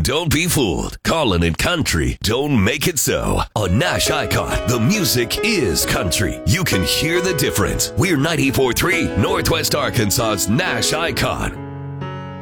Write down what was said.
don't be fooled. Callin' it country don't make it so. On Nash Icon, the music is country. You can hear the difference. We're 94.3 Northwest Arkansas's Nash Icon.